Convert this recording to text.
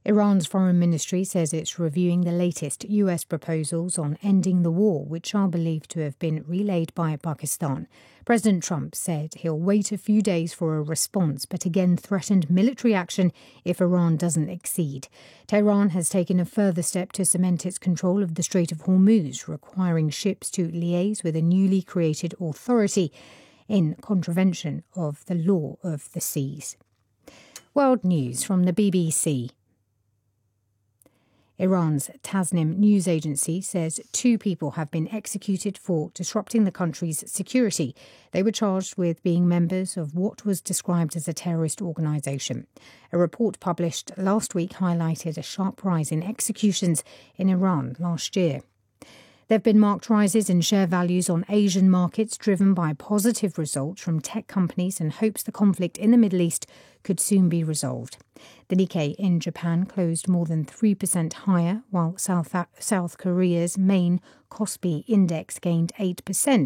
Iran's foreign ministry says it's reviewing the latest US proposals on ending the war, which are believed to have been relayed by Pakistan. President Trump said he'll wait a few days for a response, but again threatened military action if Iran doesn't accede. Tehran has taken a further step to cement its control of the Strait of Hormuz, requiring ships to liaise with a newly created authority in contravention of the law of the seas. World news from the BBC. Iran's Tasnim news agency says 2 people have been executed for disrupting the country's security. They were charged with being members of what was described as a terrorist organisation. A report published last week highlighted a sharp rise in executions in Iran last year. There have been marked rises in share values on Asian markets, driven by positive results from tech companies and hopes the conflict in the Middle East could soon be resolved. The Nikkei in Japan closed more than 3% higher, while South Korea's main Kospi index gained 8%.